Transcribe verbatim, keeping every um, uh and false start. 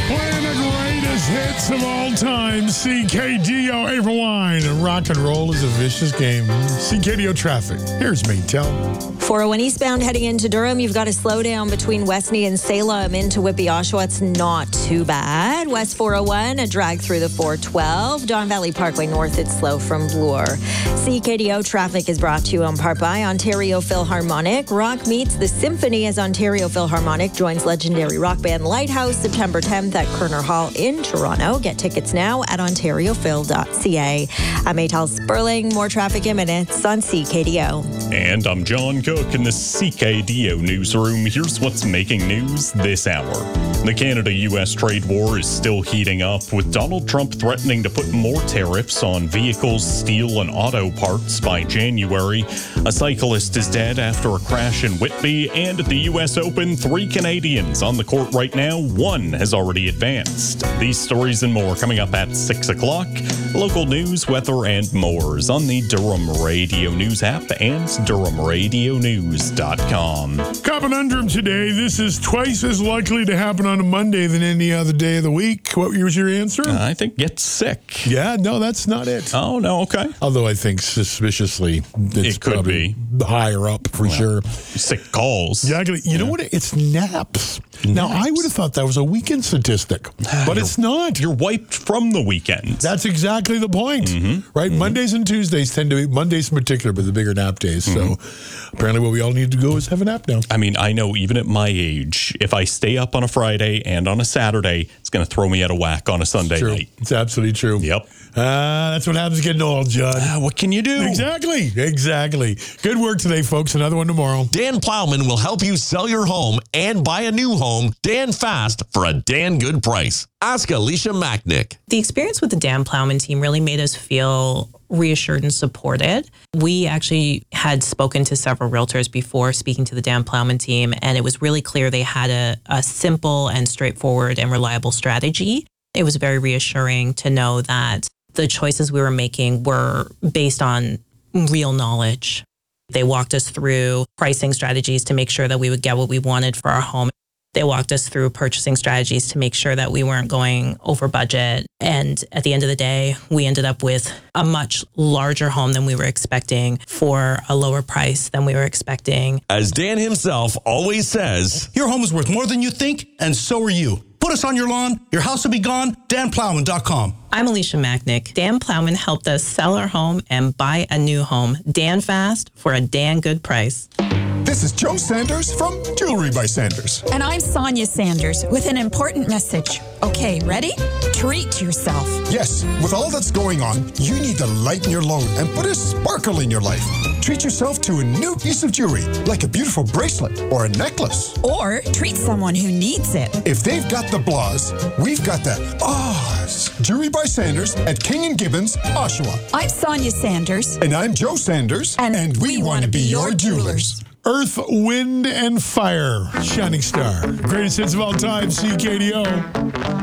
Playing the greatest hits of all time. C K D O, April Wine. And rock and roll is a vicious game. C K D O traffic. Here's me, tell. four oh one eastbound heading into Durham, you've got a slowdown between Westney and Salem into Whitby, Oshawa. It's not too bad. West four oh one, a drag through the four twelve. Don Valley Parkway North, it's slow from Bloor. C K D O traffic is brought to you on part by Ontario Philharmonic. Rock meets the Symphony as Ontario Philharmonic joins legendary rock band Lighthouse September tenth at Kerner Hall in Toronto. Get tickets now at ontario phil dot c a. I'm Maytal Sperling. More traffic in minutes on C K D O. And I'm John Cook in the C K D O newsroom. Here's what's making news this hour. The Canada-U S trade war is still heating up, with Donald Trump threatening to put more tariffs on vehicles, steel, and auto parts by January. A cyclist is dead after a crash in Whitby, and at the U S Open, three Canadians on the court right now. One has already advanced. These stories and more coming up at six o'clock. Local news, weather, and more is on the Durham Radio News app and durham radio news dot com. Conundrum today. This is twice as likely to happen on a Monday than any other day of the week. What was your answer? Uh, I think get sick. Yeah, no, that's not it. Oh, no, okay. Although I think suspiciously it's It could probably higher up for Well, sure. Sick calls. Yeah, you know what? It's naps. Now, I would have thought that was a weekend statistic, but it's not. You're wiped from the weekend. That's exactly the point, right? Mondays and Tuesdays tend to be, Mondays in particular, but the bigger nap days. So apparently what we all need to go is have a nap now. I mean, I know even at my age, if I stay up on a Friday and on a Saturday, it's going to throw me out of whack on a Sunday True. night. It's absolutely true. Yep. Uh, that's what happens getting old, John. Uh, what can you do? Exactly. Exactly. Good work today, folks. Another one tomorrow. Dan Plowman will help you sell your home and buy a new home Dan fast for a Dan good price. Ask Alicia Macknick. The experience with the Dan Plowman team really made us feel reassured and supported. We actually had spoken to several realtors before speaking to the Dan Plowman team, and it was really clear they had a, a simple and straightforward and reliable strategy. It was very reassuring to know that the choices we were making were based on real knowledge. They walked us through pricing strategies to make sure that we would get what we wanted for our home. They walked us through purchasing strategies to make sure that we weren't going over budget. And at the end of the day, we ended up with a much larger home than we were expecting for a lower price than we were expecting. As Dan himself always says, your home is worth more than you think, and so are you. Put us on your lawn, your house will be gone, dan plowman dot com. I'm Alicia Macknick. Dan Plowman helped us sell our home and buy a new home. Dan fast for a Dan good price. This is Joe Sanders from Jewelry by Sanders. And I'm Sonia Sanders with an important message. Okay, ready? Treat yourself. Yes, with all that's going on, you need to lighten your load and put a sparkle in your life. Treat yourself to a new piece of jewelry, like a beautiful bracelet or a necklace. Or treat someone who needs it. If they've got the blahs, we've got the ahs. Jewelry by Sanders at King and Gibbons, Oshawa. I'm Sonia Sanders. And I'm Joe Sanders. And, and we, we want to be your jewelers. Earth, Wind, and Fire. Shining Star. Greatest hits of all time, C K D O.